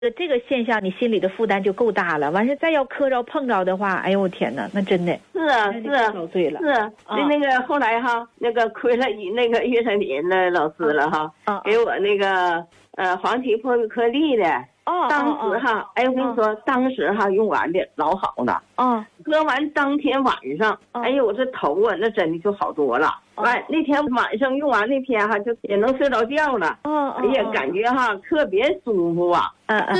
这个现象，你心里的负担就够大了。完事再要磕着碰着的话，哎呦我天哪，那真的是啊是啊遭罪了。 是啊，那个后来哈，那个亏了那个岳山林的老师了哈，给我那个黄体破玉颗粒的。当时哈，哎，我跟你说，当时哈用完的老好了。喝完当天晚上，哎呦，我这头啊，那真的就好多了。完那天晚上用完那天哈，就也能睡着觉了。哎呀，感觉哈特别舒服啊。